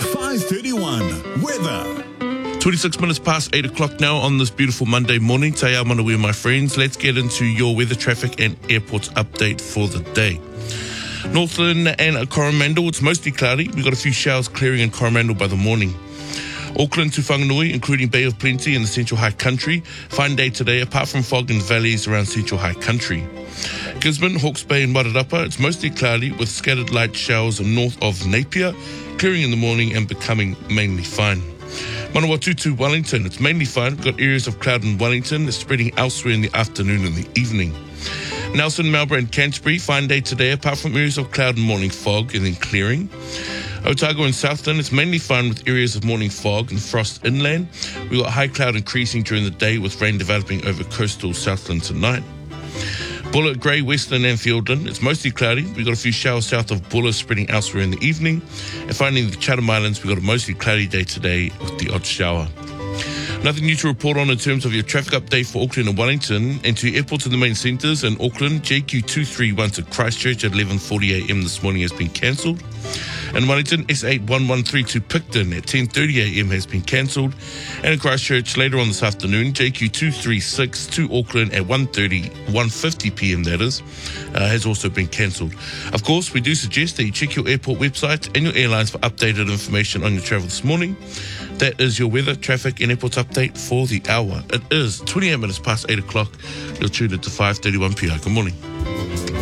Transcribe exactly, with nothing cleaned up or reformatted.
five thirty-one. Weather. twenty-six minutes past eight o'clock now on this beautiful Monday morning. Te ao mana wea, my friends. Let's get into your weather, traffic and airports update for the day. Northland and Coromandel, it's mostly cloudy. We've got a few showers clearing in Coromandel by the morning. Auckland to Whanganui, including Bay of Plenty and the Central High Country. Fine day today, apart from fog in the valleys around Central High Country. Gisborne, Hawke's Bay and Wairarapa, it's mostly cloudy with scattered light showers north of Napier, clearing in the morning and becoming mainly fine. Manawatu to Wellington, it's mainly fine. We've got areas of cloud in Wellington. It's spreading elsewhere in the afternoon and the evening. Nelson, Melbourne and Canterbury, fine day today, apart from areas of cloud and morning fog and then clearing. Otago and Southland, it's mainly fine with areas of morning fog and frost inland. We've got high cloud increasing during the day with rain developing over coastal Southland tonight. Bulla, Grey, Westland and Fiordland, it's mostly cloudy. We've got a few showers south of Bulla spreading elsewhere in the evening. And finally, the Chatham Islands, we've got a mostly cloudy day today with the odd shower. Nothing new to report on in terms of your traffic update for Auckland and Wellington. And to airports in the main centres in Auckland, J Q two three one to Christchurch at eleven forty a m this morning has been cancelled. In Wellington, S eight one one three to Picton at ten thirty a m has been cancelled. And in Christchurch, later on this afternoon, J Q two three six to Auckland at one thirty, one fifty p m that is, uh, has also been cancelled. Of course, we do suggest that you check your airport website and your airlines for updated information on your travel this morning. That is your weather, traffic and airports update for the hour. It is twenty-eight minutes past eight o'clock. You're tuned into five thirty-one p m. Good morning.